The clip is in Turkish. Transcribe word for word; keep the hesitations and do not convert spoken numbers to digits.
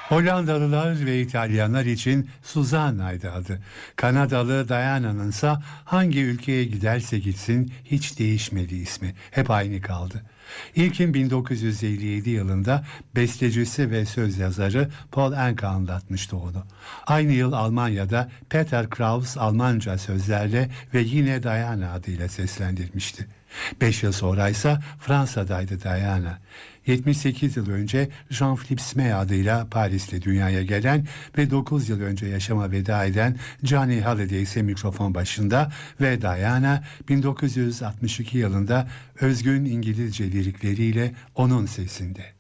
Hollandalılar ve İtalyanlar için Susanna'ydı adı. Kanadalı Diana'nın ise hangi ülkeye giderse gitsin hiç değişmedi ismi. Hep aynı kaldı. İlkin bin dokuz yüz elli yedi yılında bestecisi ve söz yazarı Paul Anka anlatmıştı onu. Aynı yıl Almanya'da Peter Kraus Almanca sözlerle ve yine Diana adıyla seslendirmişti. Beş yıl sonra ise Fransa'daydı Diana. yetmiş sekiz yıl önce Jean-Philippe Smey adıyla Paris'te dünyaya gelen ve dokuz yıl önce yaşama veda eden Johnny Hallyday ise mikrofon başında ve Diana bin dokuz yüz altmış iki yılında özgün İngilizce lirikleriyle onun sesinde.